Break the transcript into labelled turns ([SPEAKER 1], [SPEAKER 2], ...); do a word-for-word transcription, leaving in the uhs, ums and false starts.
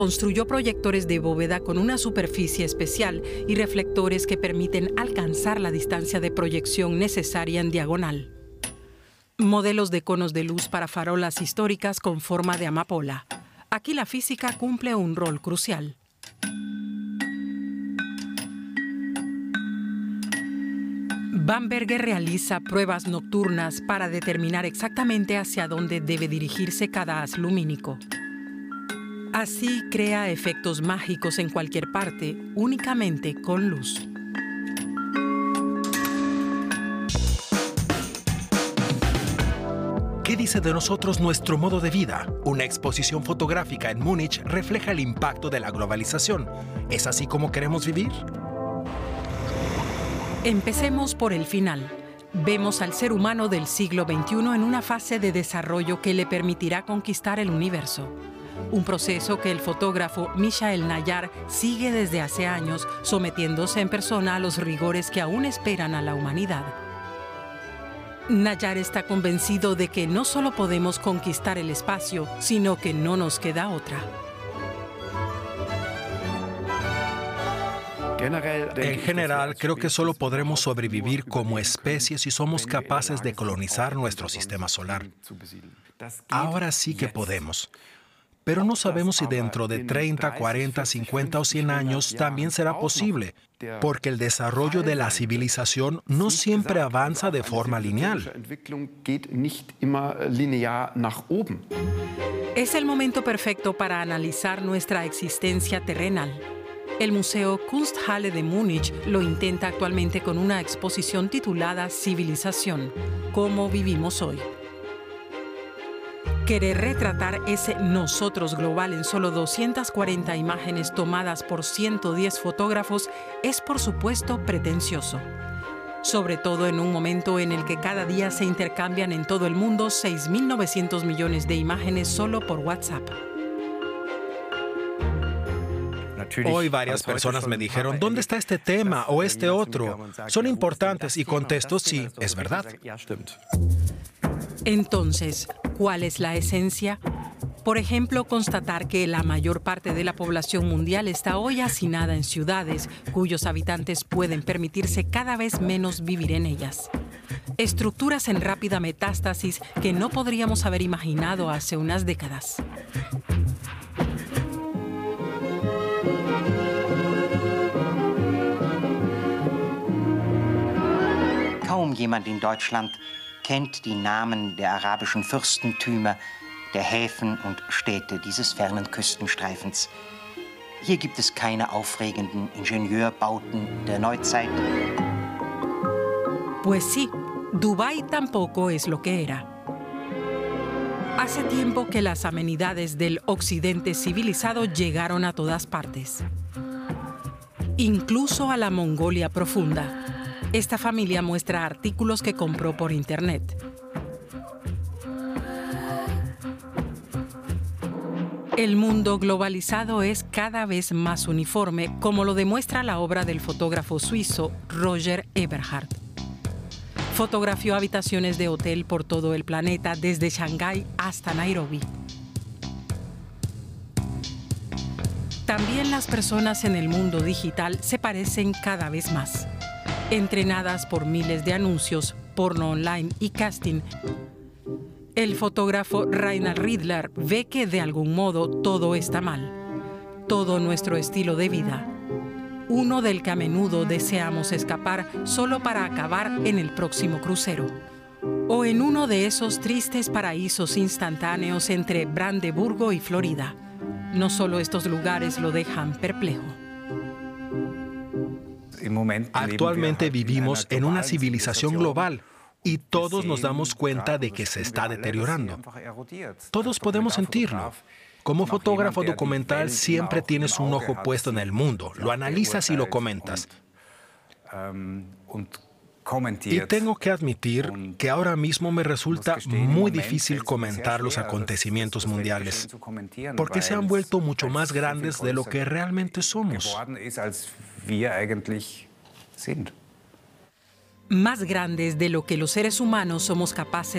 [SPEAKER 1] Construyó proyectores de bóveda con una superficie especial y reflectores que permiten alcanzar la distancia de proyección necesaria en diagonal. Modelos de conos de luz para farolas históricas con forma de amapola. Aquí la física cumple un rol crucial. Bamberger realiza pruebas nocturnas para determinar exactamente hacia dónde debe dirigirse cada haz lumínico. Así crea efectos mágicos en cualquier parte, únicamente con luz.
[SPEAKER 2] ¿Qué dice de nosotros nuestro modo de vida? Una exposición fotográfica en Múnich refleja el impacto de la globalización. ¿Es así como queremos vivir?
[SPEAKER 1] Empecemos por el final. Vemos al ser humano del siglo veintiuno en una fase de desarrollo que le permitirá conquistar el universo. Un proceso que el fotógrafo Michael Nayar sigue desde hace años, sometiéndose en persona a los rigores que aún esperan a la humanidad. Nayar está convencido de que no solo podemos conquistar el espacio, sino que no nos queda otra.
[SPEAKER 2] En general, creo que solo podremos sobrevivir como especie si somos capaces de colonizar nuestro sistema solar. Ahora sí que podemos. Pero no sabemos si dentro de treinta, cuarenta, cincuenta o cien años también será posible, porque el desarrollo de la civilización no siempre avanza de forma lineal.
[SPEAKER 1] Es el momento perfecto para analizar nuestra existencia terrenal. El Museo Kunsthalle de Múnich lo intenta actualmente con una exposición titulada Civilización, ¿cómo vivimos hoy? Querer retratar ese nosotros global en solo doscientas cuarenta imágenes tomadas por ciento diez fotógrafos es, por supuesto, pretencioso. Sobre todo en un momento en el que cada día se intercambian en todo el mundo seis mil novecientos millones de imágenes solo por WhatsApp.
[SPEAKER 2] Hoy varias personas me dijeron, ¿dónde está este tema o este otro? Son importantes y contesto, sí, es verdad.
[SPEAKER 1] Entonces, ¿cuál es la esencia? Por ejemplo, constatar que la mayor parte de la población mundial está hoy hacinada en ciudades, cuyos habitantes pueden permitirse cada vez menos vivir en ellas. Estructuras en rápida metástasis que no podríamos haber imaginado hace unas décadas.
[SPEAKER 3] Kaum jemand in Deutschland kennt die Namen der arabischen Fürstentümer, der Häfen und Städte dieses fernen Küstenstreifens. Hier gibt es keine aufregenden Ingenieurbauten der Neuzeit.
[SPEAKER 1] Pues sí, Dubái tampoco es lo que era. Hace tiempo que las amenidades del occidente civilizado llegaron a todas partes, incluso a la Mongolia profunda. Esta familia muestra artículos que compró por internet. El mundo globalizado es cada vez más uniforme, como lo demuestra la obra del fotógrafo suizo Roger Eberhard. Fotografió habitaciones de hotel por todo el planeta, desde Shanghái hasta Nairobi. También las personas en el mundo digital se parecen cada vez más. Entrenadas por miles de anuncios, porno online y casting, el fotógrafo Reinhard Riedler ve que de algún modo todo está mal. Todo nuestro estilo de vida, uno del que a menudo deseamos escapar solo para acabar en el próximo crucero, o en uno de esos tristes paraísos instantáneos entre Brandeburgo y Florida. No solo estos lugares lo dejan perplejo.
[SPEAKER 2] Actualmente vivimos en una civilización global y todos nos damos cuenta de que se está deteriorando. Todos podemos sentirlo. Como fotógrafo documental siempre tienes un ojo puesto en el mundo, lo analizas y lo comentas. Y tengo que admitir que ahora mismo me resulta muy difícil comentar los acontecimientos mundiales, porque se han vuelto mucho más grandes de lo que realmente somos.
[SPEAKER 1] Más grandes de lo que los seres humanos somos capaces